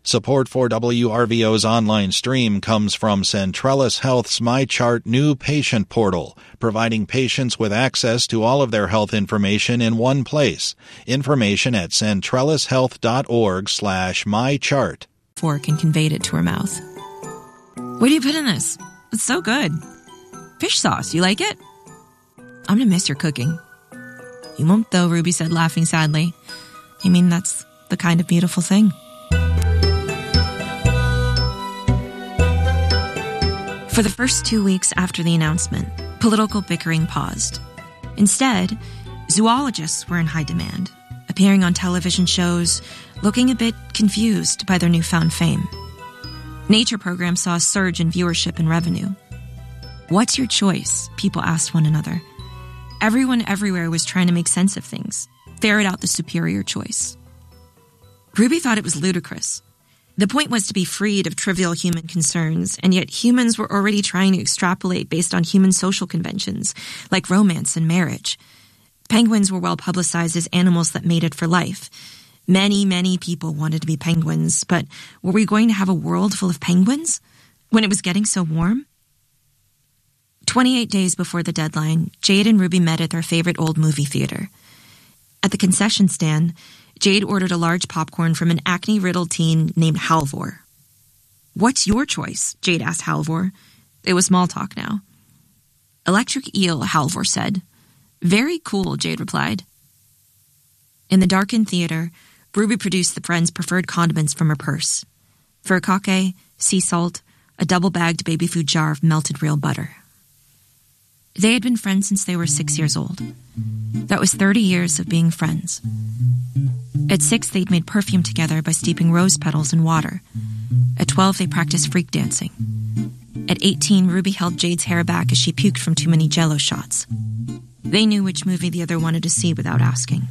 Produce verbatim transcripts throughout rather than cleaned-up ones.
Support for W R V O's online stream comes from Centrellis Health's MyChart new patient portal, providing patients with access to all of their health information in one place. Information at centrellishealth.org slash mychart. Fork and conveyed it to her mouth. What do you put in this? It's so good. Fish sauce, you like it? I'm gonna miss your cooking. You won't though, Ruby said, laughing sadly. I mean, that's the kind of beautiful thing. For the first two weeks after the announcement, political bickering paused. Instead, zoologists were in high demand, appearing on television shows, looking a bit confused by their newfound fame. Nature programs saw a surge in viewership and revenue. What's your choice? People asked one another. Everyone everywhere was trying to make sense of things, ferret out the superior choice. Ruby thought it was ludicrous. The point was to be freed of trivial human concerns, and yet humans were already trying to extrapolate based on human social conventions, like romance and marriage. Penguins were well publicized as animals that mated for life. Many, many people wanted to be penguins, but were we going to have a world full of penguins when it was getting so warm? twenty-eight days before the deadline, Jade and Ruby met at their favorite old movie theater. At the concession stand, Jade ordered a large popcorn from an acne-riddled teen named Halvor. What's your choice? Jade asked Halvor. It was small talk now. Electric eel, Halvor said. Very cool, Jade replied. In the darkened theater, Ruby produced the friend's preferred condiments from her purse. Furikake, sea salt, a double-bagged baby food jar of melted real butter. They had been friends since they were six years old. That was thirty years of being friends. At six, they'd made perfume together by steeping rose petals in water. At twelve, they practiced freak dancing. At eighteen, Ruby held Jade's hair back as she puked from too many Jell-O shots. They knew which movie the other wanted to see without asking.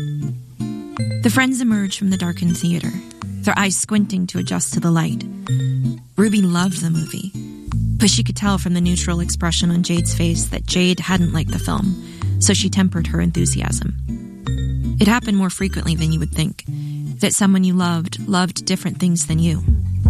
The friends emerged from the darkened theater, their eyes squinting to adjust to the light. Ruby loved the movie, but she could tell from the neutral expression on Jade's face that Jade hadn't liked the film, so she tempered her enthusiasm. It happened more frequently than you would think, that someone you loved loved different things than you.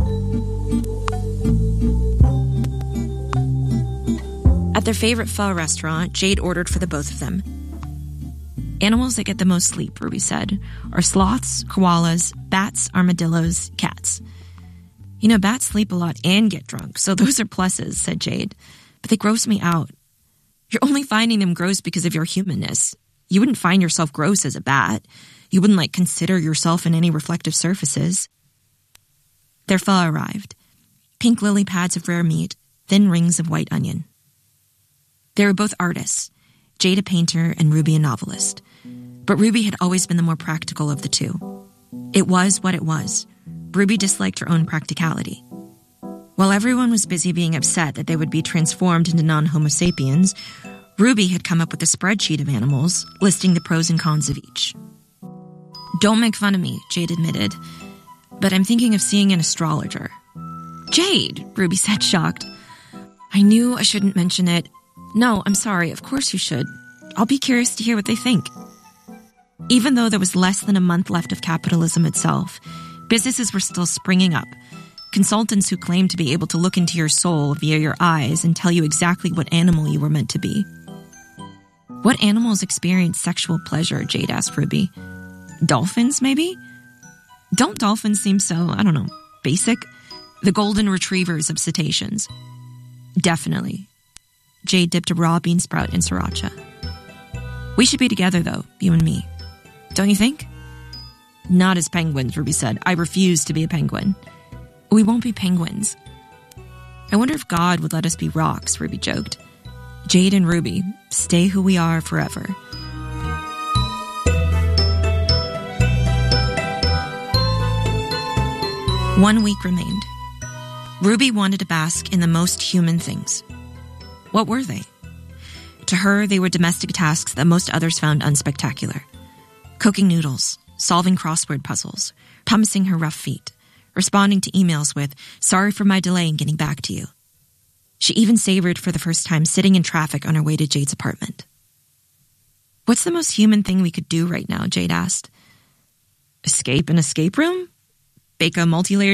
At their favorite pho restaurant, Jade ordered for the both of them. Animals that get the most sleep, Ruby said, are sloths, koalas, bats, armadillos, cats. You know, bats sleep a lot and get drunk, so those are pluses, said Jade. But they gross me out. You're only finding them gross because of your humanness. You wouldn't find yourself gross as a bat. You wouldn't, like, consider yourself in any reflective surfaces. Their pho arrived. Pink lily pads of rare meat, thin rings of white onion. They were both artists, Jade a painter and Ruby a novelist. But Ruby had always been the more practical of the two. It was what it was. Ruby disliked her own practicality. While everyone was busy being upset that they would be transformed into non-Homo sapiens, Ruby had come up with a spreadsheet of animals, listing the pros and cons of each. Don't make fun of me, Jade admitted, but I'm thinking of seeing an astrologer. Jade, Ruby said, shocked. I knew I shouldn't mention it. No, I'm sorry, of course you should. I'll be curious to hear what they think. Even though there was less than a month left of capitalism itself, businesses were still springing up. Consultants who claimed to be able to look into your soul via your eyes and tell you exactly what animal you were meant to be. What animals experience sexual pleasure, Jade asked Ruby. Dolphins, maybe? Don't dolphins seem so, I don't know, basic? The golden retrievers of cetaceans. Definitely. Jade dipped a raw bean sprout in sriracha. We should be together, though, you and me. Don't you think? Not as penguins, Ruby said. I refuse to be a penguin. We won't be penguins. I wonder if God would let us be rocks, Ruby joked. Jade and Ruby, stay who we are forever. One week remained. Ruby wanted to bask in the most human things. What were they? To her, they were domestic tasks that most others found unspectacular. Cooking noodles, solving crossword puzzles, pumicing her rough feet, responding to emails with, sorry for my delay in getting back to you. She even savored for the first time sitting in traffic on her way to Jade's apartment. What's the most human thing we could do right now, Jade asked. Escape an escape room? Bake a multi-layered